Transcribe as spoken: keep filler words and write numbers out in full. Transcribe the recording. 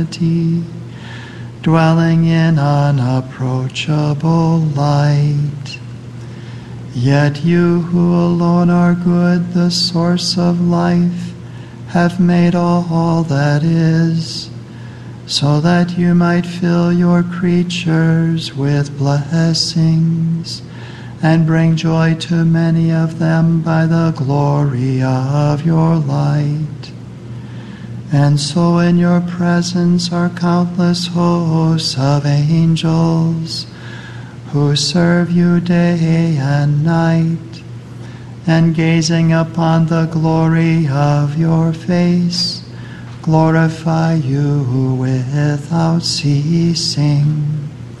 dwelling in unapproachable light. Yet you who alone are good, the source of life, have made all that is, so that you might fill your creatures with blessings and bring joy to many of them by the glory of your light. And so in your presence are countless hosts of angels who serve you day and night, and gazing upon the glory of your face, glorify you without ceasing.